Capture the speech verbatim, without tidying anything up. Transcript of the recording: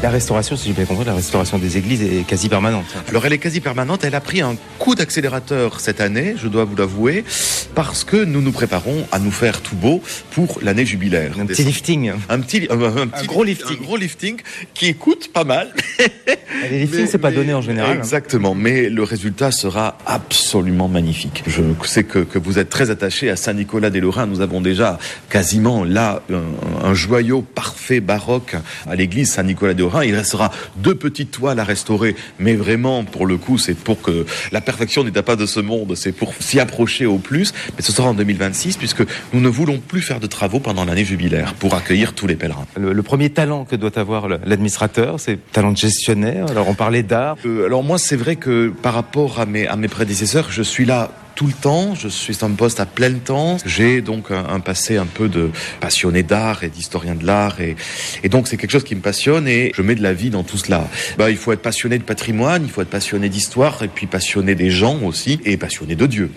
La restauration, si j'ai bien compris, la restauration des églises est quasi permanente. Alors elle est quasi permanente, elle a pris un coup d'accélérateur cette année, je dois vous l'avouer, parce que nous nous préparons à nous faire tout beau pour l'année jubilaire. Un petit lifting. Un petit, un, un petit un gros lifting. Un gros lifting qui coûte pas mal. Les liftings, c'est pas mais, donné en général. Exactement, mais le résultat sera absolument magnifique. Je sais que, que vous êtes très attaché à Saint-Nicolas-des-Lorrains. Nous avons déjà quasiment là un, un joyau parfait baroque à l'église Saint-Nicolas-des-Lorrains. Il restera deux petites toiles à restaurer, mais vraiment, pour le coup, c'est pour que la perfection n'est pas de ce monde, c'est pour s'y approcher au plus. Mais ce sera en deux mille vingt-six, puisque nous ne voulons plus faire de travaux pendant l'année jubilaire pour accueillir tous les pèlerins. Le, le premier talent que doit avoir l'administrateur, c'est le talent de gestionnaire. Alors on parlait d'art. Euh, alors moi, c'est vrai que par rapport à mes, à mes prédécesseurs, je suis là tout le temps, je suis en poste à plein temps. J'ai donc un, un passé un peu de passionné d'art et d'historien de l'art et, et donc c'est quelque chose qui me passionne et je mets de la vie dans tout cela. Bah, il faut être passionné de patrimoine, il faut être passionné d'histoire et puis passionné des gens aussi et passionné de Dieu.